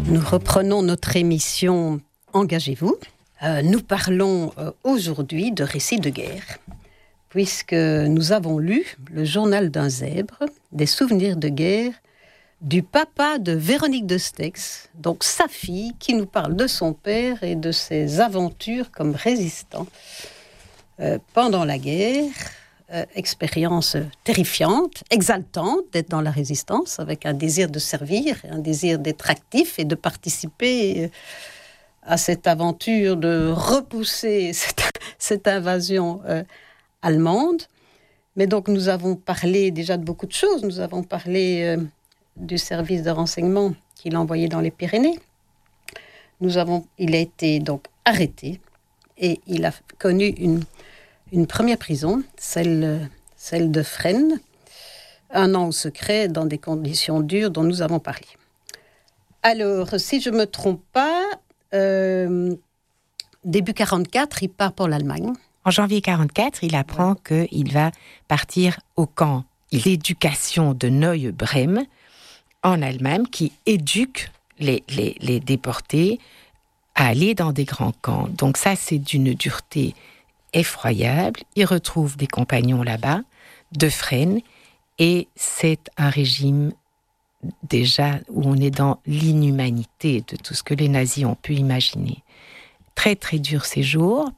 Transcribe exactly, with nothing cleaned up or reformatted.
Nous reprenons notre émission Engagez-vous. Euh, nous parlons euh, aujourd'hui de récits de guerre, puisque nous avons lu le journal d'un zèbre, des souvenirs de guerre, du papa de Véronique de Stex, donc sa fille, qui nous parle de son père et de ses aventures comme résistant euh, pendant la guerre. Euh, expérience terrifiante, exaltante d'être dans la résistance, avec un désir de servir, un désir d'être actif et de participer à cette aventure de repousser cette, cette invasion euh, allemande. Mais donc nous avons parlé déjà de beaucoup de choses. Nous avons parlé euh, du service de renseignement qu'il a envoyé dans les Pyrénées. Nous avons, il a été donc arrêté et il a connu une Une première prison, celle, celle de Fresnes, un an au secret, dans des conditions dures dont nous avons parlé. Alors, si je ne me trompe pas, euh, début quarante-quatre, il part pour l'Allemagne. En janvier quarante-quatre, il apprend ouais. qu'il va partir au camp d'éducation de Neu-Bremen, en Allemagne, qui éduque les, les, les déportés à aller dans des grands camps. Donc ça, c'est d'une dureté effroyable. Il retrouve des compagnons là-bas, de Fresnes, et c'est un régime déjà où on est dans l'inhumanité de tout ce que les nazis ont pu imaginer. Très très dur séjour,